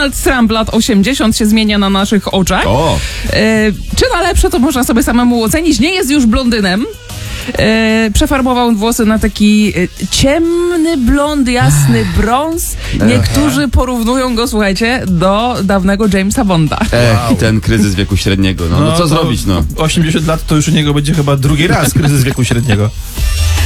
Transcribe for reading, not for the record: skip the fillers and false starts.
Donald Trump lat 80 się zmienia na naszych oczach. O! Czy na lepsze, to można sobie samemu ocenić. Nie jest już blondynem. Przefarbował włosy na taki ciemny blond, jasny brąz. Niektórzy porównują go, słuchajcie, do dawnego Jamesa Bonda. I ten kryzys wieku średniego. No co zrobić, no? 80 lat to już u niego będzie chyba drugi raz kryzys wieku średniego.